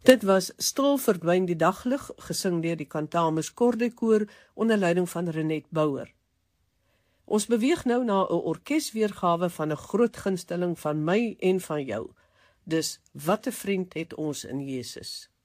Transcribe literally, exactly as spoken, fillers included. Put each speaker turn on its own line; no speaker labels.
Dit was Stil verdwyn die daglig, gesing deur die Kantamus Kordekoor onder leiding van Renet Bouwer. Ons beweeg nou na 'n orkesweergawe van 'n groot gunsteling van my en van jou. Dis Wat 'n vriend het ons in Jesus.